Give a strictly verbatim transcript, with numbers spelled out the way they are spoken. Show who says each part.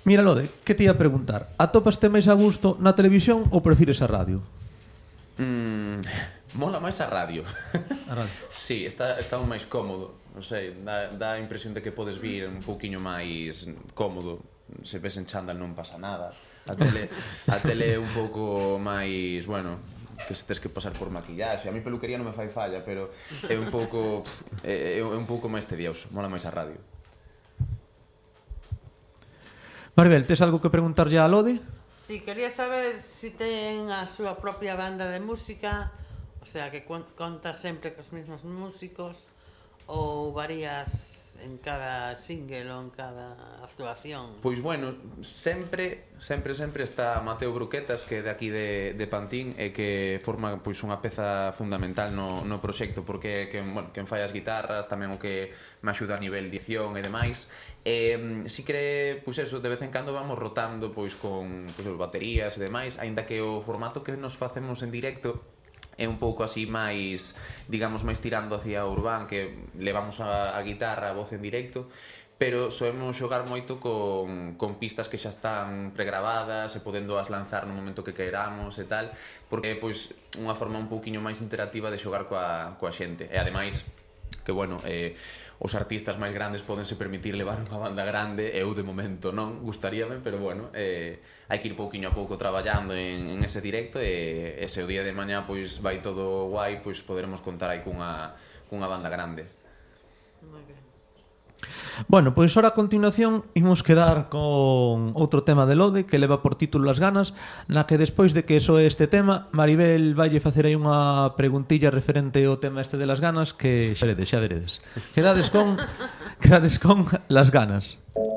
Speaker 1: Mira, Lode, que te ia a preguntar? Atopaste máis a gusto na televisión ou prefires a radio?
Speaker 2: Mm, mola máis a radio.
Speaker 1: A radio.
Speaker 2: Sí, está, está un máis cómodo. Non sei, dá, dá a impresión de que podes vir un pouquiño máis cómodo. Se ves en chándal non pasa nada. A tele, a tele é un pouco máis, bueno, que se tes que pasar por maquillaxe. A mi peluquería non me fai falla, pero é un pouco é, é un pouco máis tedioso. Mola máis a radio.
Speaker 1: Maribel, tes algo que preguntarlle a Lode?
Speaker 3: Sí, quería saber si ten a súa propia banda de música, o sea, que conta sempre cos mesmos músicos, ou varías en cada single ou en cada actuación?
Speaker 2: Pois bueno, sempre, sempre, sempre está Mateo Bruquetas, que é de aquí de, de Pantín, e que forma pois unha peza fundamental no, no proxecto, porque é quen, bueno, quen fai as guitarras, tamén o que me axuda a nivel de edición e demais. E si que, pois eso, de vez en cando vamos rotando pois con pois, baterías e demais, aínda que o formato que nos facemos en directo é un pouco así máis, digamos, máis tirando hacia o urbán, que levamos a, a guitarra, a voz en directo, pero soemos xogar moito con, con pistas que xa están pregravadas e podendo as lanzar no momento que queramos e tal, porque é pois unha forma un pouquiño máis interactiva de xogar coa, coa xente. E ademais, que bueno, eh, os artistas máis grandes podense permitir levar unha banda grande, eu de momento non, gustaríame, pero bueno, eh, hai que ir pouquiño a pouco traballando en, en ese directo e, e se o día de mañá pois vai todo guai, pois poderemos contar aí cunha, cunha banda grande.
Speaker 3: Moi ben.
Speaker 1: Bueno, pois ora a continuación imos quedar con outro tema de Lode que leva por título Las ganas, na que despois de que soe este tema, Maribel vaille facer aí unha preguntilla referente ao tema este de Las ganas que xa veredes, xa veredes. Quedades con, quedades con Las ganas.